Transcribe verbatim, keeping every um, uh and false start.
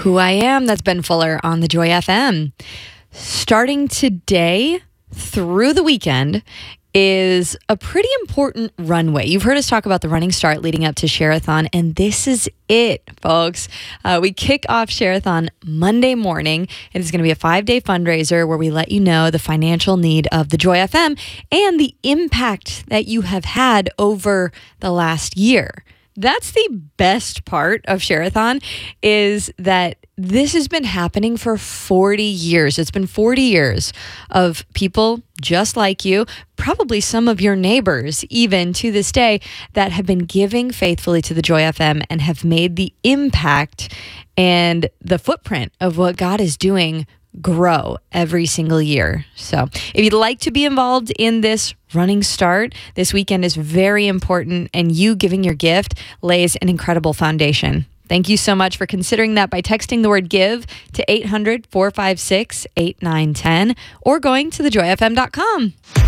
who I am. That's Ben Fuller on the Joy F M. Starting today through the weekend is a pretty important runway. You've heard us talk about the running start leading up to Share-a-thon, and this is it, folks. Uh, we kick off Share-a-thon Monday morning. It is going to be a five-day fundraiser where we let you know the financial need of the Joy F M and the impact that you have had over the last year. That's the best part of Share-a-thon, is that this has been happening for forty years. It's been forty years of people just like you, probably some of your neighbors, even to this day, that have been giving faithfully to the Joy F M and have made the impact and the footprint of what God is doing grow every single year. So if you'd like to be involved in this running start, this weekend is very important, and you giving your gift lays an incredible foundation. Thank you so much for considering that by texting the word GIVE to eight hundred, four five six, eight nine one zero or going to the joy f m dot com.